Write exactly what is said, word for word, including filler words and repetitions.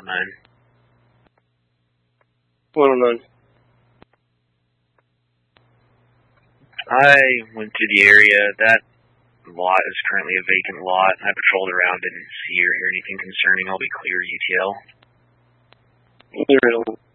nine. one oh nine. I went to the area. That lot is currently a vacant lot. I patrolled around, didn't see or hear anything concerning. I'll be clear, U T L. You're